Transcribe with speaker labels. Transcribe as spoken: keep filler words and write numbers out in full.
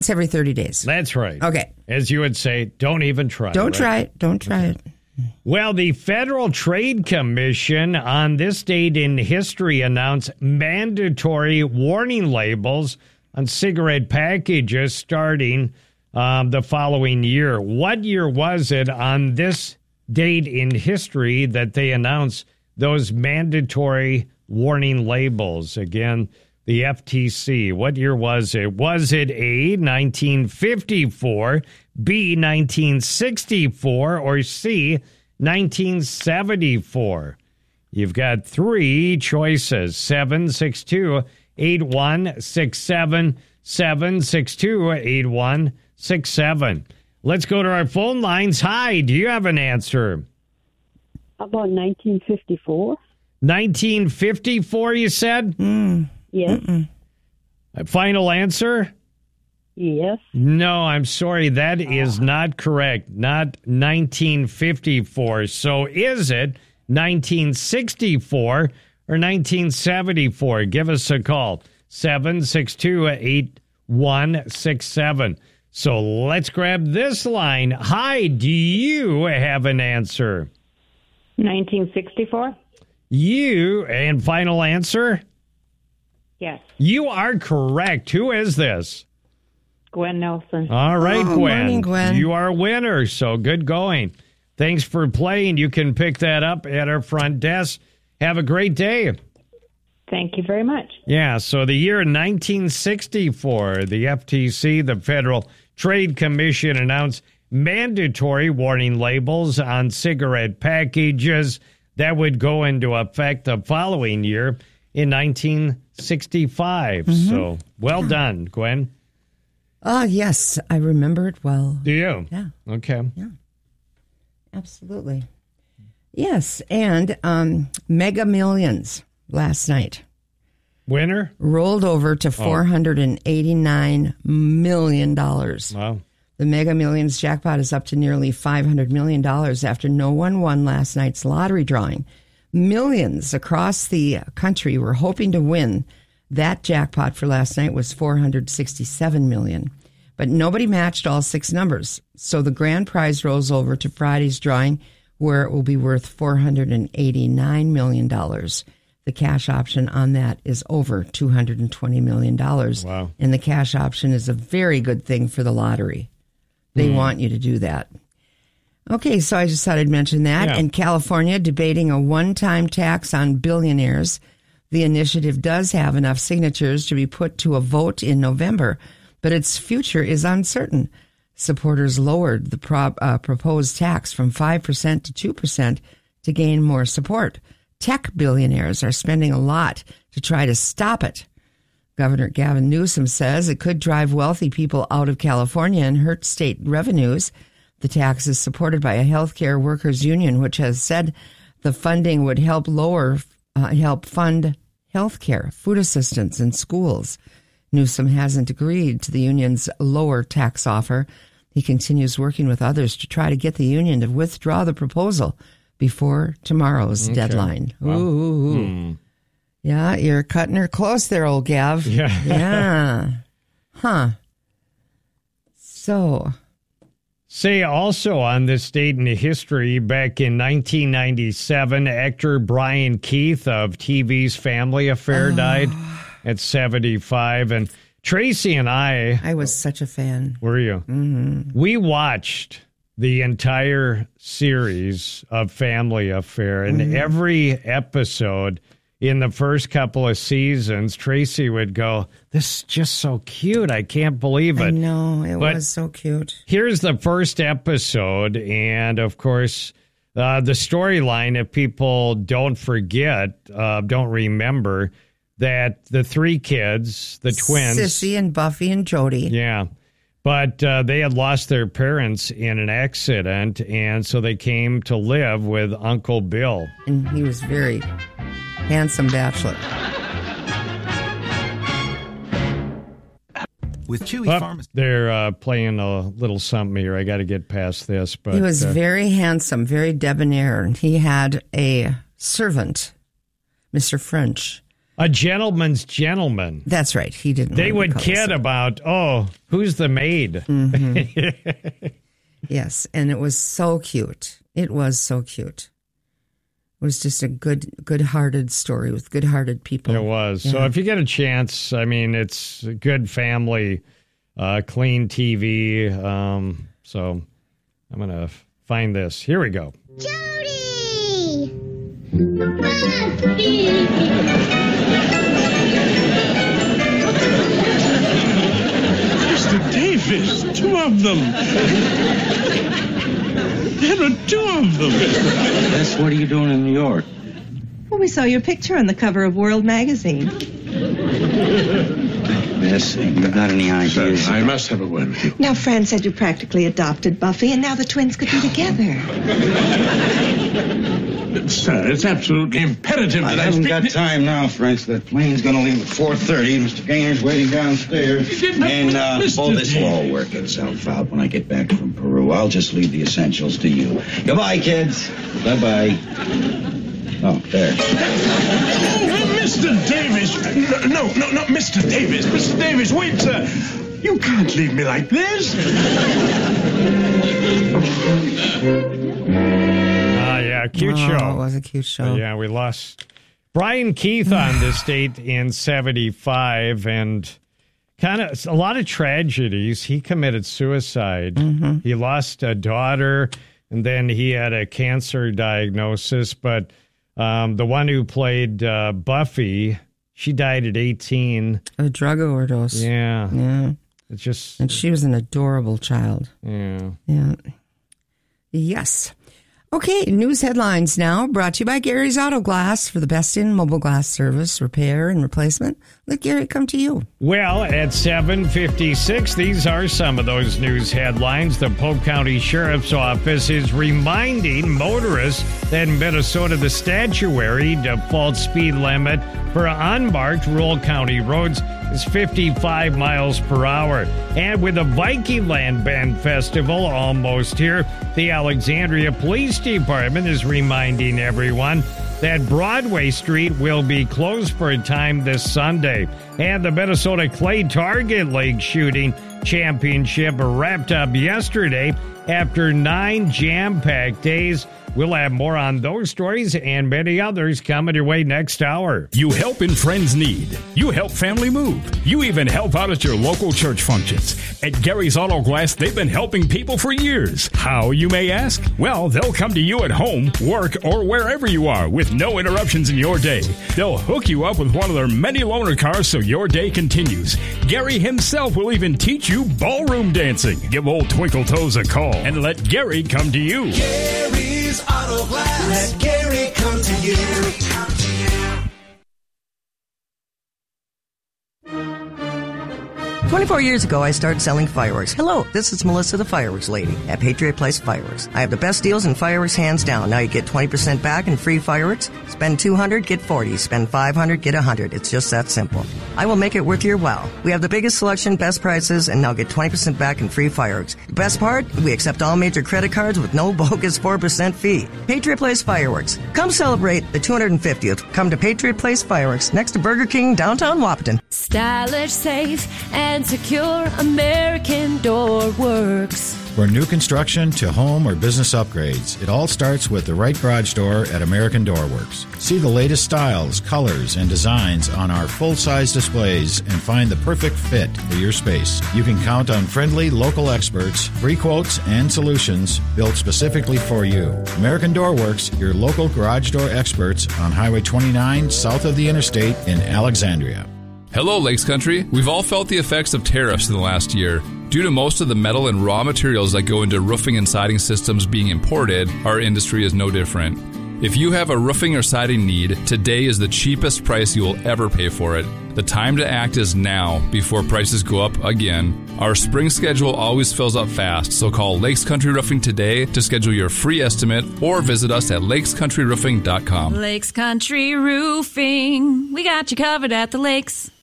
Speaker 1: It's every thirty days.
Speaker 2: That's right.
Speaker 1: Okay.
Speaker 2: As you would say, don't even try.
Speaker 1: Don't
Speaker 2: right?
Speaker 1: try it. Don't try it.
Speaker 2: Well, the Federal Trade Commission on this date in history announced mandatory warning labels on cigarette packages starting um, the following year. What year was it on this date in history that they announced those mandatory warning labels? Again, the F T C. What year was it? Was it A, nineteen fifty-four, B, nineteen sixty-four, or C, nineteen seventy-four? You've got three choices. seven six two, eight one six seven, seven six two, eight one six seven. Let's go to our phone lines. Hi, do you have an answer?
Speaker 3: How about nineteen fifty-four?
Speaker 2: nineteen fifty-four, you said?
Speaker 1: Mm.
Speaker 3: Yes.
Speaker 1: Mm-mm.
Speaker 2: A final answer?
Speaker 3: Yes.
Speaker 2: No, I'm sorry. That is not correct. Not nineteen fifty-four. So is it nineteen sixty-four or nineteen seventy-four? Give us a call. seven six two, eight one six seven. So let's grab this line. Hi, do you have an answer?
Speaker 3: nineteen sixty-four?
Speaker 2: You, and final answer?
Speaker 3: Yes.
Speaker 2: You are correct. Who is this?
Speaker 3: Gwen Nelson.
Speaker 2: All right,
Speaker 1: Oh,
Speaker 2: Gwen.
Speaker 1: morning, Gwen.
Speaker 2: You are a winner, so good going. Thanks for playing. You can pick that up at our front desk. Have a great day.
Speaker 3: Thank you very much.
Speaker 2: Yeah, so the year nineteen sixty-four, the F T C, the Federal Trade Commission, announced mandatory warning labels on cigarette packages that would go into effect the following year in nineteen sixty-five. Mm-hmm. So well done, Gwen.
Speaker 1: Oh, yes. I remember it well.
Speaker 2: Do you?
Speaker 1: Yeah.
Speaker 2: Okay.
Speaker 1: Yeah. Absolutely. Yes. And um, Mega Millions last night
Speaker 2: Winner?
Speaker 1: rolled over to four hundred eighty-nine million dollars.
Speaker 2: Wow.
Speaker 1: The Mega Millions jackpot is up to nearly five hundred million dollars after no one won last night's lottery drawing. Millions across the country were hoping to win. That jackpot for last night was four hundred sixty-seven million dollars. But nobody matched all six numbers. So the grand prize rolls over to Friday's drawing, where it will be worth four hundred eighty-nine million dollars. The cash option on that is over two hundred twenty million dollars.
Speaker 2: Wow.
Speaker 1: And the cash option is a very good thing for the lottery. They mm. want you to do that. Okay, so I just thought I'd mention that.
Speaker 2: Yeah.
Speaker 1: In California, debating a one-time tax on billionaires. The initiative does have enough signatures to be put to a vote in November, but its future is uncertain. Supporters lowered the pro- uh, proposed tax from five percent to two percent to gain more support. Tech billionaires are spending a lot to try to stop it. Governor Gavin Newsom says it could drive wealthy people out of California and hurt state revenues. The tax is supported by a healthcare workers union, which has said the funding would help lower, uh, help fund healthcare, food assistance, and schools. Newsom hasn't agreed to the union's lower tax offer. He continues working with others to try to get the union to withdraw the proposal before tomorrow's
Speaker 2: okay.
Speaker 1: deadline.
Speaker 2: Wow.
Speaker 1: Ooh.
Speaker 2: Hmm.
Speaker 1: Yeah, you're cutting her close there, old Gav.
Speaker 2: Yeah.
Speaker 1: Yeah. Huh. So.
Speaker 2: Say also on this date in history, back in nineteen ninety-seven, actor Brian Keith of T V's Family Affair
Speaker 1: oh.
Speaker 2: died at seventy-five. And Tracy and I...
Speaker 1: I was such a fan.
Speaker 2: Were you?
Speaker 1: Mm-hmm.
Speaker 2: We watched the entire series of Family Affair, and mm-hmm. every episode in the first couple of seasons, Tracy would go, this is just so cute. I can't believe it.
Speaker 1: I know. It
Speaker 2: but
Speaker 1: was so cute.
Speaker 2: Here's the first episode. And, of course, uh, the storyline, if people don't forget, uh, don't remember, that the three kids, the twins.
Speaker 1: Sissy and Buffy and Jody.
Speaker 2: Yeah. But uh, they had lost their parents in an accident, and so they came to live with Uncle Bill.
Speaker 1: And he was very handsome bachelor.
Speaker 4: With Chewy
Speaker 2: Oh,
Speaker 4: Pharmacy.
Speaker 2: they're uh, playing a little something here. I got to get past this. But
Speaker 1: He was
Speaker 2: uh,
Speaker 1: very handsome, very debonair. And he had a servant, Mister French,
Speaker 2: A gentleman's gentleman.
Speaker 1: That's right. He didn't.
Speaker 2: They would kid about, oh, who's the maid?
Speaker 1: Mm-hmm. Yes, and it was so cute. It was so cute. It was just a good, good-hearted story with good-hearted people.
Speaker 2: It was.
Speaker 1: Yeah.
Speaker 2: So if you get a chance, I mean, it's a good family, uh, clean T V. Um, so I'm going to find this. Here we go.
Speaker 4: Jody! Buffy!
Speaker 5: Mister Davis, two of them. There are two of them.
Speaker 6: Yes, what are you doing in New York?
Speaker 7: Well, we saw your picture on the cover of World Magazine.
Speaker 6: Miss, you got any ideas?
Speaker 5: Sir, I must have a word with you.
Speaker 7: Now, Fran said you practically adopted Buffy, and now the twins could be together.
Speaker 5: Sir, it's absolutely imperative
Speaker 6: I
Speaker 5: that I
Speaker 6: haven't
Speaker 5: speak...
Speaker 6: got time now, French. That plane's going to leave at four thirty. Mister Gaynor's waiting downstairs. And, uh,
Speaker 5: Mister
Speaker 6: oh, this will all
Speaker 5: Davis.
Speaker 6: work itself out when I get back from Peru. I'll just leave the essentials to you. Goodbye, kids. Bye-bye. Oh, there.
Speaker 5: Oh, Mister Davis! No, no, no, Mister Davis! Mister Davis, wait, sir! You can't leave me like this!
Speaker 2: Ah, yeah, cute
Speaker 1: Oh,
Speaker 2: show.
Speaker 1: it was a cute show.
Speaker 2: But yeah, we lost Brian Keith on this date in seventy-five, and kind of a lot of tragedies. He committed suicide.
Speaker 1: Mm-hmm.
Speaker 2: He lost a daughter, and then he had a cancer diagnosis. But um, the one who played uh, Buffy, she died at eighteen.
Speaker 1: A drug overdose.
Speaker 2: Yeah.
Speaker 1: Yeah.
Speaker 2: It's just...
Speaker 1: And she was an adorable child.
Speaker 2: Yeah.
Speaker 1: Yeah. Yes. Okay, news headlines now, brought to you by Gary's Auto Glass for the best in mobile glass service, repair, and replacement. Let Gary come to you.
Speaker 2: Well, at seven fifty-six, these are some of those news headlines. The Polk County Sheriff's Office is reminding motorists that in Minnesota, the statutory default speed limit for unmarked rural county roads is fifty-five miles per hour. And with the Viking Land Band Festival almost here, the Alexandria Police Department is reminding everyone that Broadway Street will be closed for a time this Sunday. And the Minnesota Clay Target League Shooting Championship wrapped up yesterday after nine jam-packed days. We'll have more on those stories and many others coming your way next hour.
Speaker 8: You help in friends' need. You help family move. You even help out at your local church functions. At Gary's Auto Glass, they've been helping people for years. How, you may ask? Well, they'll come to you at home, work, or wherever you are with no interruptions in your day. They'll hook you up with one of their many loaner cars so your day continues. Gary himself will even teach you ballroom dancing. Give old Twinkle Toes a call and let Gary come to you.
Speaker 9: Gary's Auto Glass. Let Gary come to you. Come to you.
Speaker 10: twenty-four years ago, I started selling fireworks. Hello, this is Melissa, the fireworks lady at Patriot Place Fireworks. I have the best deals in fireworks hands down. Now you get twenty percent back in free fireworks. Spend two hundred, get forty. Spend five hundred, get one hundred. It's just that simple. I will make it worth your while. We have the biggest selection, best prices, and now get twenty percent back in free fireworks. The best part? We accept all major credit cards with no bogus four percent fee. Patriot Place Fireworks. Come celebrate the two hundred fiftieth. Come to Patriot Place Fireworks next to Burger King, downtown Wahpeton.
Speaker 11: Stylish, safe, and secure American Door Works.
Speaker 12: For new construction to home or business upgrades, it all starts with the right garage door at American Door Works. See the latest styles, colors, and designs on our full-size displays and find the perfect fit for your space. You can count on friendly local experts, free quotes, and solutions built specifically for you. American Door Works, your local garage door experts on Highway twenty-nine south of the interstate in Alexandria.
Speaker 13: Hello, Lakes Country. We've all felt the effects of tariffs in the last year. Due to most of the metal and raw materials that go into roofing and siding systems being imported, our industry is no different. If you have a roofing or siding need, today is the cheapest price you will ever pay for it. The time to act is now, before prices go up again. Our spring schedule always fills up fast, so call Lakes Country Roofing today to schedule your free estimate or visit us at lakes country roofing dot com.
Speaker 11: Lakes Country Roofing. We got you covered at the lakes.